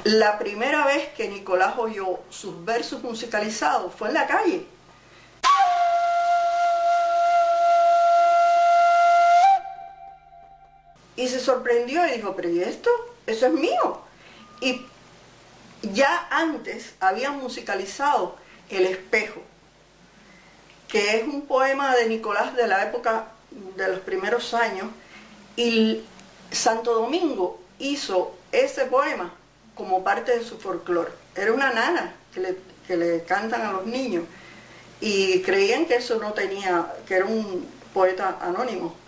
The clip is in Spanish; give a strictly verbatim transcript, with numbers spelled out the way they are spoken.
La primera vez que Nicolás oyó sus versos musicalizados fue en la calle. Y se sorprendió y dijo, pero ¿y esto? Eso es mío. Y ya antes habían musicalizado El Espejo, que es un poema de Nicolás de la época de los primeros años, y Santo Domingo hizo ese poema como parte de su folclore. Era una nana que le, que le cantan a los niños, y creían que eso no tenía, que era un poeta anónimo.